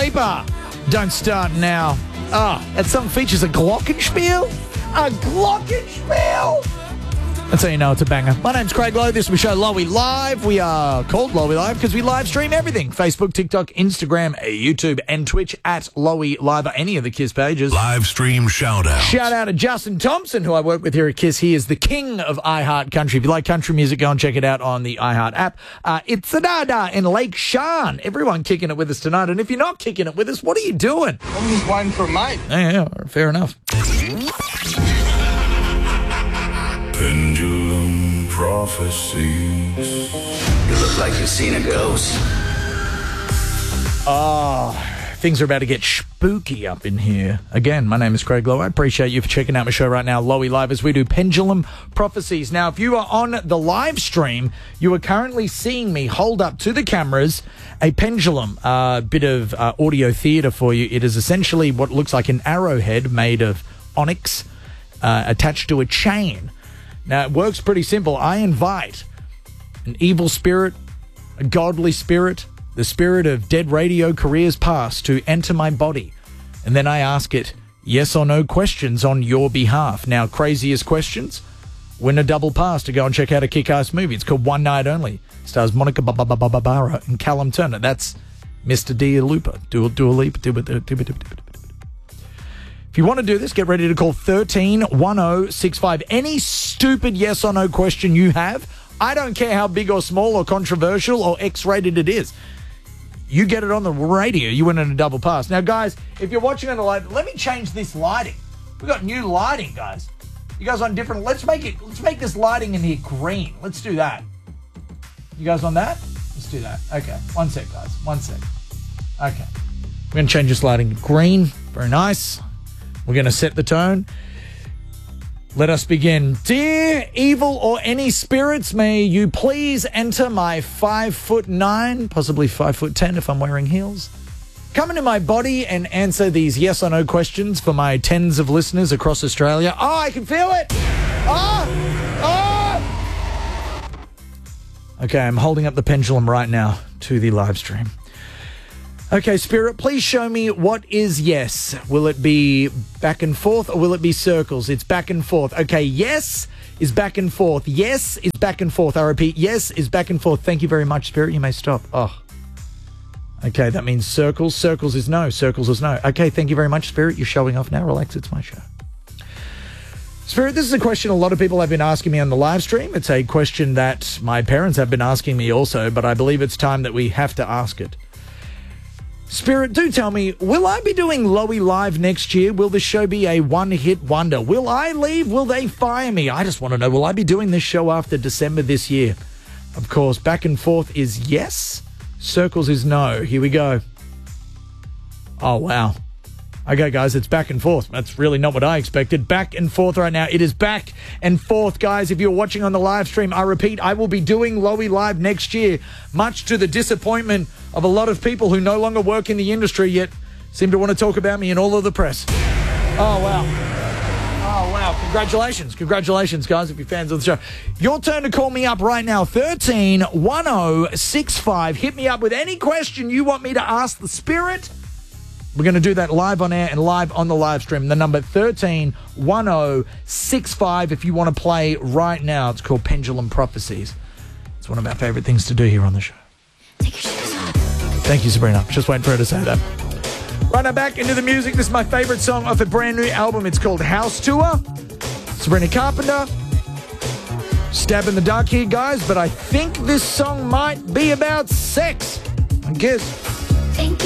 Lipa. Don't start now. That song features a glockenspiel? A glockenspiel? That's how you know it's a banger. My name's Craig Lowe. This is my show, Lowy Live. We are called Lowy Live because we live stream everything. Facebook, TikTok, Instagram, YouTube, and Twitch at Lowy Live or any of the KISS pages. Live stream shout out. Shout out to Justin Thompson, who I work with here at KISS. He is the king of iHeart Country. If you like country music, go and check it out on the iHeart app. It's the Dada in Lake Shan. Everyone kicking it with us tonight. And if you're not kicking it with us, what are you doing? I'm just waiting for a mate. Yeah, fair enough. Pendulum prophecies. You look like you've seen a ghost. Things are about to get spooky up in here. Again, my name is Craig Lowe. I appreciate you for checking out my show right now, Lowy Live, as we do Pendulum Prophecies. Now, if you are on the live stream, you are currently seeing me hold up to the cameras a pendulum, bit of audio theatre for you. It is essentially what looks like an arrowhead made of onyx attached to a chain. Now, it works pretty simple. I invite an evil spirit, a godly spirit, the spirit of dead radio careers past to enter my body. And then I ask it yes or no questions on your behalf. Now, craziest questions, win a double pass to go and check out a kick-ass movie. It's called One Night Only. Stars Monica Barbara and Callum Turner. That's Mr. Dua Lipa. Dua Lipa. If you want to do this, get ready to call 131065. Any stupid yes or no question you have, I don't care how big or small or controversial or X-rated it is. You get it on the radio, you win in a double pass. Now, guys, if you're watching on the live, let me change this lighting. We've got new lighting, guys. You guys on different... Let's make this lighting in here green. Let's do that. You guys on that? Let's do that. Okay. One sec, guys. One sec. Okay. We're going to change this lighting to green. Very nice. We're going to set the tone. Let us begin. Dear evil or any spirits, may you please enter my 5'9", possibly 5'10" if I'm wearing heels. Come into my body and answer these yes or no questions for my tens of listeners across Australia. Oh, I can feel it. Okay, I'm holding up the pendulum right now to the live stream. Okay, Spirit, please show me what is yes. Will it be back and forth or will it be circles? It's back and forth. Okay, yes is back and forth. Yes is back and forth. I repeat, yes is back and forth. Thank you very much, Spirit. You may stop. Okay, that means circles. Circles is no. Circles is no. Okay, thank you very much, Spirit. You're showing off now. Relax, it's my show. Spirit, this is a question a lot of people have been asking me on the live stream. It's a question that my parents have been asking me also, but I believe it's time that we have to ask it. Spirit, do tell me, will I be doing Lowy Live next year? Will this show be a one-hit wonder? Will I leave? Will they fire me? I just want to know, will I be doing this show after December this year? Of course, back and forth is yes. Circles is no. Here we go. Oh, wow. Okay, guys, it's back and forth. That's really not what I expected. Back and forth right now. It is back and forth, guys. If you're watching on the live stream, I repeat, I will be doing Lowy Live next year, much to the disappointment of a lot of people who no longer work in the industry yet seem to want to talk about me in all of the press. Oh, wow. Oh, wow. Congratulations. Congratulations, guys, if you're fans of the show. Your turn to call me up right now, 131065. Hit me up with any question you want me to ask the Spirit. We're going to do that live on air and live on the live stream. The number 131065 if you want to play right now. It's called Pendulum Prophecies. It's one of our favourite things to do here on the show. Take your shoes off. Thank you, Sabrina. Just waiting for her to say that. Right now, back into the music. This is my favourite song off a brand new album. It's called House Tour. Sabrina Carpenter. Stab in the dark here, guys, but I think this song might be about sex. I guess.